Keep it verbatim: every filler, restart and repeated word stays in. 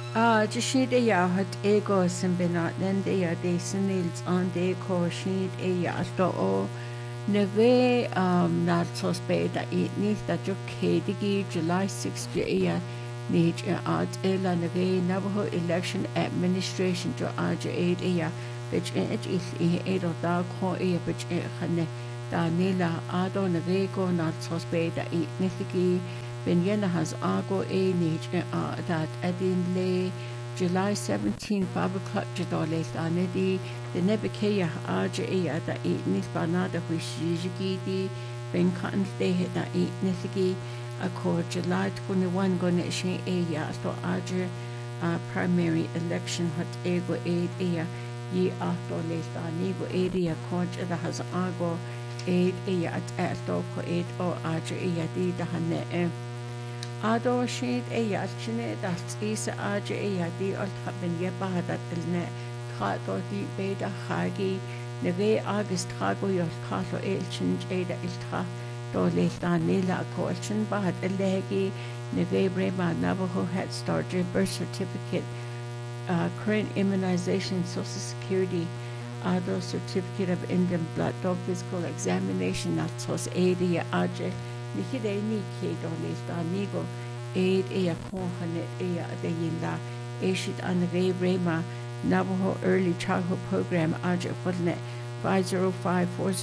Ah, just siad é dhearthat égó san bina lende a dé san ils an dé có siad é dheartha ó na bheith um, ná tos béad a éitní da jo céadigi July sixth é níd ad éile na bheith Navajo Election Administration jo aide éid é bit it is é éad ó dá có é bit é channe da níla adó na bheith go ná tos béad a éitní Ben yena has ago e nich a that adin le July seventeenth five o'clock jadole anedi the nebekeya aja e da e nis banada wishigi di ben kan de da e nisigi a ko July twenty-first gonna she e ya so aja a primary election hot ego e e ye after le ani go area coach da has ago e e at at ko e o aja e di da hanne Ado siad é dhealtaine dat ísa áide é dí oltha ben jebadat ilne tádódí béda chagi na bheith agus tágóíocht cálo éiltin éda iltha dó léitá níla a cóiltin bahad a légi na bheith réma Navajo Head Start birth certificate uh, current immunization social security ado certificate of Indian blood dog physical examination not tos éda áide Niki de ni ke do le sta nigo aid e a kohane e a de yinda e shit an the Rema Navajo Early Childhood Program aja fodne five zero five four